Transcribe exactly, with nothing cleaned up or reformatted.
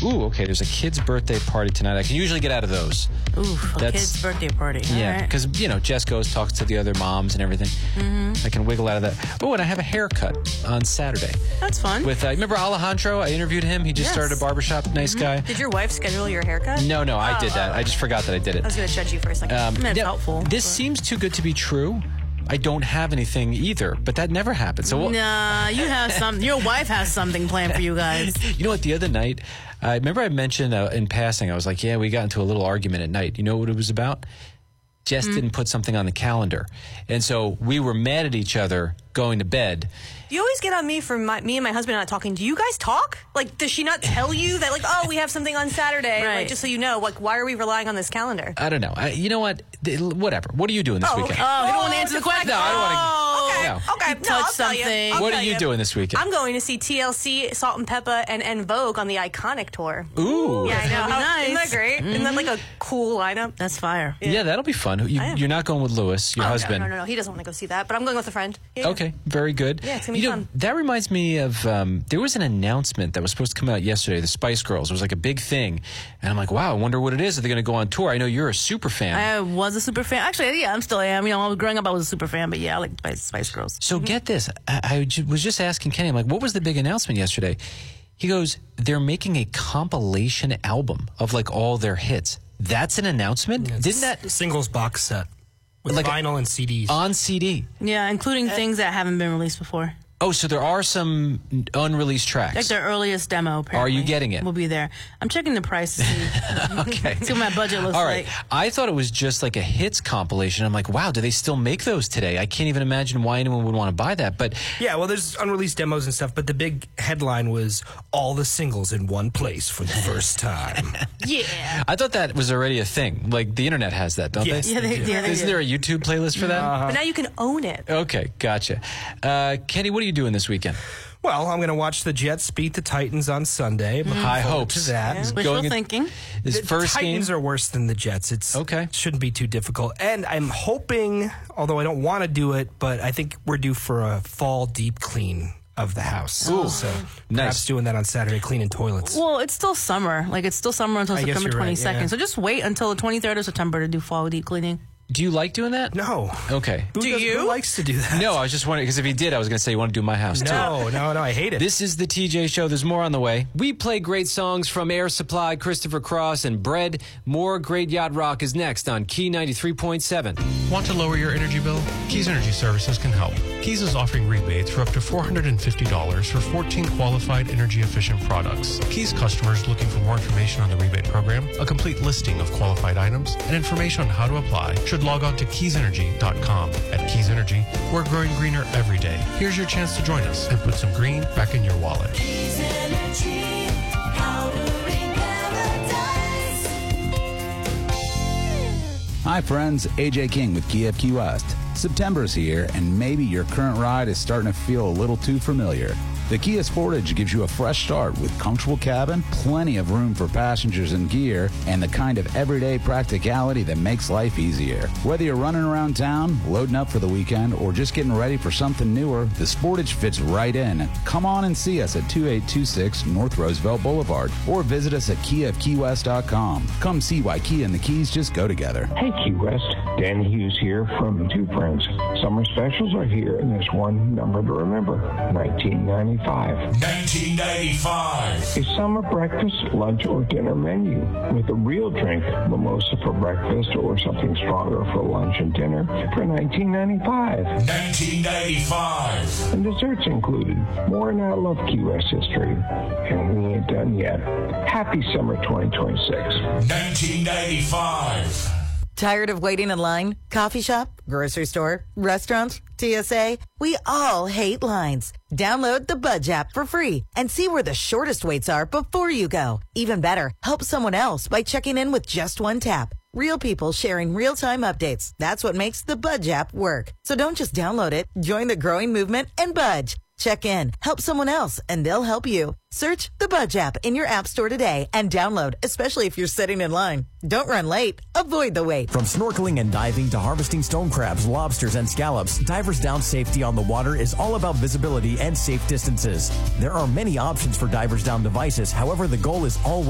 ooh, okay, there's a kid's birthday party tonight. I can usually get out of those. Ooh, a That's, kid's birthday party. All yeah, because, right. you know, Jess goes, talks to the other moms and everything. Mm-hmm. I can wiggle out of that. Oh, and I have a haircut on Saturday. That's fun. With, uh, remember Alejandro? I interviewed him. He just Yes. started a barbershop. Nice Mm-hmm. guy. Did your wife schedule your haircut? No, no, I Oh, did that. oh, I just okay. forgot that I did it. I was going to judge you for a second. Um, I mean, it's now, helpful. This but- seems too good to be true. I don't have anything either, but that never happens. So, we'll, Nah, you have some. Your wife has something planned for you guys. you know what? The other night, I remember I mentioned uh, in passing, I was like, yeah, we got into a little argument at night. You know what it was about? Jess Hmm. didn't put something on the calendar. And so we were mad at each other going to bed. You always get on me for my, me and my husband not talking. Do you guys talk? Like, does she not tell you that, like, oh, we have something on Saturday? Right. Like, just so you know, like, why are we relying on this calendar? I don't know. I, you know what? Th- Whatever. What are you doing this Oh, weekend? okay. Oh, you don't want to answer the question? No, I don't want to. Okay, No. okay. You No, touch I'll tell you. something. I'll What tell are you doing this weekend? I'm going to see T L C, Salt and Peppa, and, and Vogue on the Iconic tour. Ooh. Yeah, I know. That'd be How- nice. Isn't that great? Isn't that like a cool lineup? That's fire. Yeah, that'll be fun. You, I am. you're not going with Lewis, your Oh, husband. No, no, no, no. He doesn't want to go see that, but I'm going with a friend. Yeah. Okay, very good. Yeah, it's gonna be you know, fun. That reminds me of um, there was an announcement that was supposed to come out yesterday. The Spice Girls. It was like a big thing, and I'm like, wow, I wonder what it is. Are they going to go on tour? I know you're a super fan. I was a super fan. Actually, yeah, I'm still am. You know, I was growing up, I was a super fan, but yeah, I like Spice, Spice Girls. so get this. I, I ju- was just asking Kenny. I'm like, what was the big announcement yesterday? He goes, they're making a compilation album of like all their hits. That's an announcement. It's Didn't that a singles box set with Like a- vinyl and C Ds? on C D? Yeah, including things that haven't been released before. Oh, so there are some unreleased tracks. Like their earliest demo, apparently. Are you getting it? We'll be there. I'm checking the price to see, Okay. see what my budget looks All right. like. I thought it was just like a hits compilation. I'm like, wow, do they still make those today? I can't even imagine why anyone would want to buy that. But Yeah, well, there's unreleased demos and stuff, but the big headline was all the singles in one place for the first time. Yeah. I thought that was already a thing. Like the internet has that, don't Yes, they? Yeah, they, yeah, they Isn't do. there a YouTube playlist for that? But now you can own it. Okay, gotcha. Uh, Kenny, what are you doing this weekend? Well, I'm going to watch the Jets beat the Titans on Sunday. I'm looking High forward hopes. to that. Wishful Going in- thinking. This The first Titans game. are worse than the Jets. It's Okay. shouldn't be too difficult. And I'm hoping, although I don't want to do it, but I think we're due for a fall deep clean of the house. Ooh. So Nice. perhaps doing that on Saturday, cleaning toilets. Well, it's still summer. Like, it's still summer until I guess September you're right, twenty-second. yeah. So just wait until the twenty-third of September to do fall deep cleaning. Do you like doing that? No. Okay. Who Do does- you? Who likes to do that? No, I was just wondering because if he did, I was going to say you want to do my house too. No, no, no. I hate it. This is the T J Show. There's more on the way. We play great songs from Air Supply, Christopher Cross, and Bread. More great yacht rock is next on Key ninety-three point seven. Want to lower your energy bill? Keys Energy Services can help. Keys is offering rebates for up to four hundred fifty dollars for fourteen qualified energy-efficient products. Keys customers looking for more information on the rebate program, a complete listing of qualified items, and information on how to apply should log on to keys energy dot com. At Keys Energy, we're growing greener every day. Here's your chance to join us and put some green back in your wallet. Hi friends, A J King with K F Q West. September's here and maybe your current ride is starting to feel a little too familiar. The Kia Sportage gives you a fresh start with comfortable cabin, plenty of room for passengers and gear, and the kind of everyday practicality that makes life easier. Whether you're running around town, loading up for the weekend, or just getting ready for something newer, the Sportage fits right in. Come on and see us at two eight two six North Roosevelt Boulevard or visit us at Kia of Key West dot com. Come see why Kia and the Keys just go together. Hey, Key West. Dan Hughes here from Two Friends. Summer specials are here, and there's one number to remember, nineteen ninety-five. nineteen ninety-five. A summer breakfast, lunch, or dinner menu with a real drink, mimosa for breakfast or something stronger for lunch and dinner for nineteen ninety-five. nineteen ninety-five. And desserts included. More and I love Key West history, and we ain't done yet. Happy summer twenty twenty-six. nineteen ninety-five. Tired of waiting in line? Coffee shop? Grocery store? Restaurants? T S A? We all hate lines. Download the Budge app for free and see where the shortest waits are before you go. Even better, help someone else by checking in with just one tap. Real people sharing real-time updates. That's what makes the Budge app work. So don't just download it. Join the growing movement and Budge. Check in, help someone else, and they'll help you. Search the Budge app in your app store today and download, especially if you're sitting in line. Don't run late. Avoid the wait. From snorkeling and diving to harvesting stone crabs, lobsters, and scallops, Divers Down safety on the water is all about visibility and safe distances. There are many options for Divers Down devices. However, the goal is always